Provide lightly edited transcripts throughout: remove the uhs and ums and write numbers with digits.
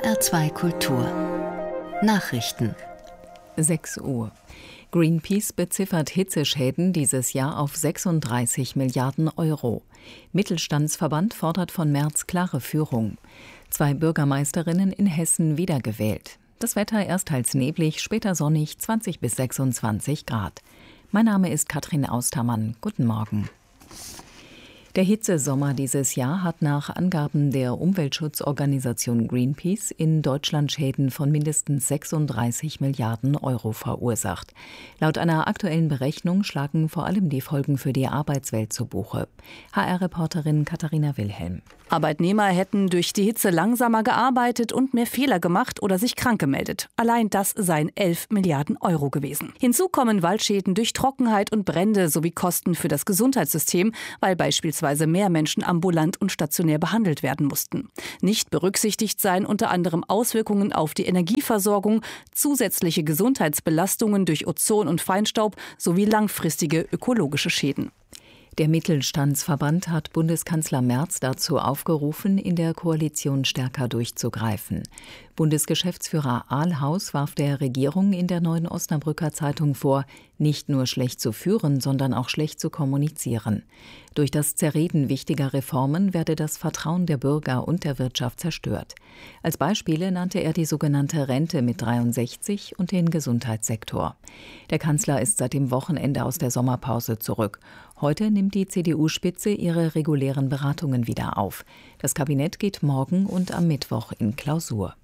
HR2 Kultur Nachrichten 6 Uhr. Greenpeace beziffert Hitzeschäden dieses Jahr auf 36 Milliarden Euro. Mittelstandsverband fordert von März klare Führung. 2 Bürgermeisterinnen in Hessen wiedergewählt. Das Wetter erst teils neblig, später sonnig, 20 bis 26 Grad. Mein Name ist Katrin Austermann. Guten Morgen. Der Hitzesommer dieses Jahr hat nach Angaben der Umweltschutzorganisation Greenpeace in Deutschland Schäden von mindestens 36 Milliarden Euro verursacht. Laut einer aktuellen Berechnung schlagen vor allem die Folgen für die Arbeitswelt zu Buche. HR-Reporterin Katharina Wilhelm. Arbeitnehmer hätten durch die Hitze langsamer gearbeitet und mehr Fehler gemacht oder sich krank gemeldet. Allein das seien 11 Milliarden Euro gewesen. Hinzu kommen Waldschäden durch Trockenheit und Brände sowie Kosten für das Gesundheitssystem, weil beispielsweise mehr Menschen ambulant und stationär behandelt werden mussten. Nicht berücksichtigt seien unter anderem Auswirkungen auf die Energieversorgung, zusätzliche Gesundheitsbelastungen durch Ozon und Feinstaub sowie langfristige ökologische Schäden. Der Mittelstandsverband hat Bundeskanzler Merz dazu aufgerufen, in der Koalition stärker durchzugreifen. Bundesgeschäftsführer Ahlhaus warf der Regierung in der Neuen Osnabrücker Zeitung vor, nicht nur schlecht zu führen, sondern auch schlecht zu kommunizieren. Durch das Zerreden wichtiger Reformen werde das Vertrauen der Bürger und der Wirtschaft zerstört. Als Beispiele nannte er die sogenannte Rente mit 63 und den Gesundheitssektor. Der Kanzler ist seit dem Wochenende aus der Sommerpause zurück. Heute nimmt die CDU-Spitze ihre regulären Beratungen wieder auf. Das Kabinett geht morgen und am Mittwoch in Klausur.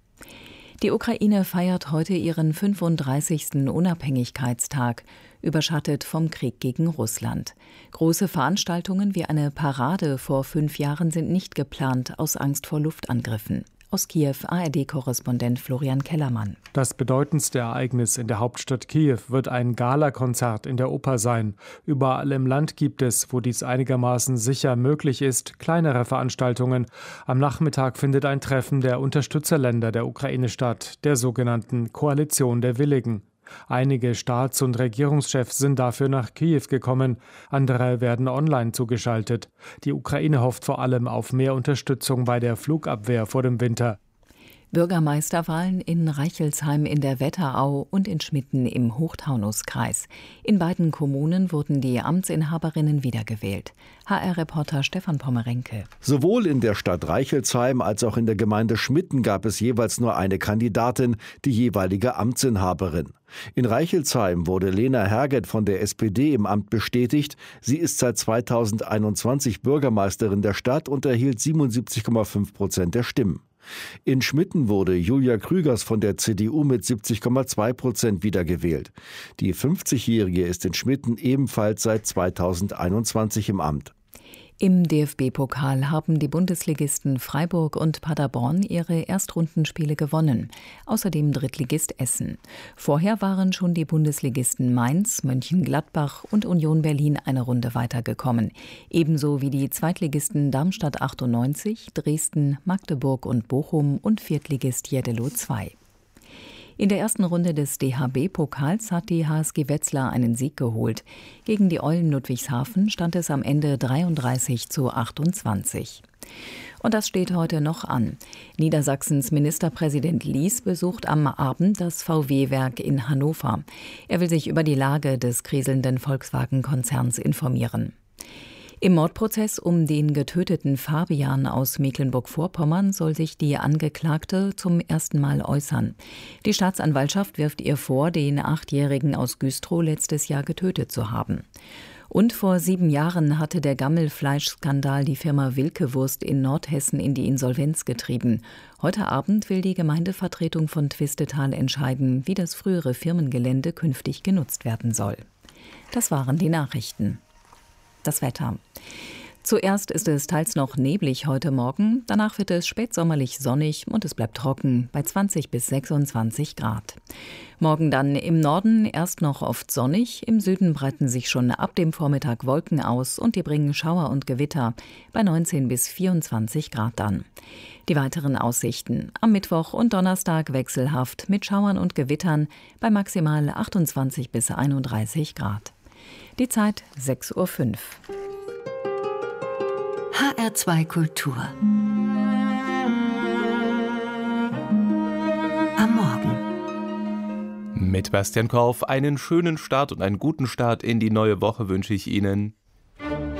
Die Ukraine feiert heute ihren 35. Unabhängigkeitstag, überschattet vom Krieg gegen Russland. Große Veranstaltungen wie eine Parade vor 5 Jahren sind nicht geplant, aus Angst vor Luftangriffen. Aus Kiew ARD-Korrespondent Florian Kellermann. Das bedeutendste Ereignis in der Hauptstadt Kiew wird ein Galakonzert in der Oper sein. Überall im Land gibt es, wo dies einigermaßen sicher möglich ist, kleinere Veranstaltungen. Am Nachmittag findet ein Treffen der Unterstützerländer der Ukraine statt, der sogenannten Koalition der Willigen. Einige Staats- und Regierungschefs sind dafür nach Kiew gekommen, andere werden online zugeschaltet. Die Ukraine hofft vor allem auf mehr Unterstützung bei der Flugabwehr vor dem Winter. Bürgermeisterwahlen in Reichelsheim in der Wetterau und in Schmitten im Hochtaunuskreis. In beiden Kommunen wurden die Amtsinhaberinnen wiedergewählt. HR-Reporter Stefan Pommerenke. Sowohl in der Stadt Reichelsheim als auch in der Gemeinde Schmitten gab es jeweils nur eine Kandidatin, die jeweilige Amtsinhaberin. In Reichelsheim wurde Lena Herget von der SPD im Amt bestätigt. Sie ist seit 2021 Bürgermeisterin der Stadt und erhielt 77,5% der Stimmen. In Schmitten wurde Julia Krügers von der CDU mit 70,2% wiedergewählt. Die 50-Jährige ist in Schmitten ebenfalls seit 2021 im Amt. Im DFB-Pokal haben die Bundesligisten Freiburg und Paderborn ihre Erstrundenspiele gewonnen. Außerdem Drittligist Essen. Vorher waren schon die Bundesligisten Mainz, Mönchengladbach und Union Berlin eine Runde weitergekommen. Ebenso wie die Zweitligisten Darmstadt 98, Dresden, Magdeburg und Bochum und Viertligist Jeddelo 2. In der ersten Runde des DHB-Pokals hat die HSG Wetzlar einen Sieg geholt. Gegen die Eulen Ludwigshafen stand es am Ende 33:28. Und das steht heute noch an. Niedersachsens Ministerpräsident Lies besucht am Abend das VW-Werk in Hannover. Er will sich über die Lage des kriselnden Volkswagen-Konzerns informieren. Im Mordprozess um den getöteten Fabian aus Mecklenburg-Vorpommern soll sich die Angeklagte zum ersten Mal äußern. Die Staatsanwaltschaft wirft ihr vor, den 8-Jährigen aus Güstrow letztes Jahr getötet zu haben. Und vor 7 Jahren hatte der Gammelfleischskandal die Firma Wilke-Wurst in Nordhessen in die Insolvenz getrieben. Heute Abend will die Gemeindevertretung von Twistetal entscheiden, wie das frühere Firmengelände künftig genutzt werden soll. Das waren die Nachrichten. Das Wetter. Zuerst ist es teils noch neblig heute Morgen, danach wird es spätsommerlich sonnig und es bleibt trocken bei 20 bis 26 Grad. Morgen dann im Norden erst noch oft sonnig, im Süden breiten sich schon ab dem Vormittag Wolken aus und die bringen Schauer und Gewitter bei 19 bis 24 Grad dann. Die weiteren Aussichten: am Mittwoch und Donnerstag wechselhaft mit Schauern und Gewittern bei maximal 28 bis 31 Grad. Die Zeit 6:05 Uhr. HR2 Kultur Mit Bastian Korf einen schönen Start und einen guten Start in die neue Woche wünsche ich Ihnen.